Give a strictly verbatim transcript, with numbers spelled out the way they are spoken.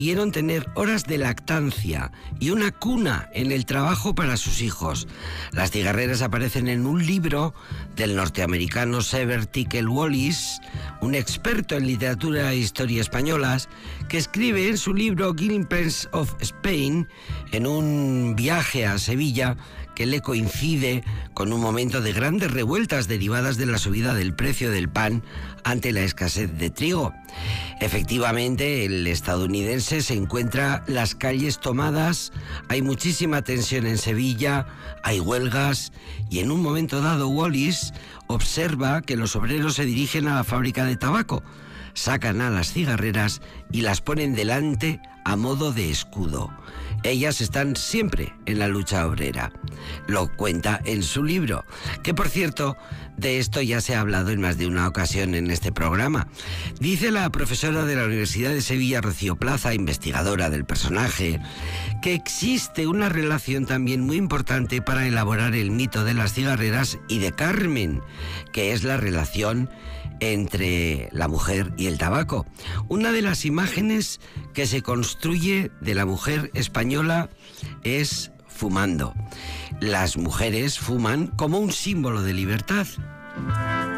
consiguieron tener horas de lactancia y una cuna en el trabajo para sus hijos. Las cigarreras aparecen en un libro del norteamericano Sever Tickle Wallis, un experto en literatura e historia españolas, que escribe en su libro Glimpses of Spain, en un viaje a Sevilla, que le coincide con un momento de grandes revueltas derivadas de la subida del precio del pan ante la escasez de trigo. Efectivamente, el estadounidense se encuentra las calles tomadas, hay muchísima tensión en Sevilla, hay huelgas, y en un momento dado Wallis observa que los obreros se dirigen a la fábrica de tabaco, sacan a las cigarreras y las ponen delante a modo de escudo. Ellas están siempre en la lucha obrera. Lo cuenta en su libro, que por cierto, de esto ya se ha hablado en más de una ocasión en este programa. Dice la profesora de la Universidad de Sevilla, Rocío Plaza, investigadora del personaje, que existe una relación también muy importante para elaborar el mito de las cigarreras y de Carmen, que es la relación entre la mujer y el tabaco. Una de las imágenes que se construye de la mujer española es fumando. Las mujeres fuman como un símbolo de libertad.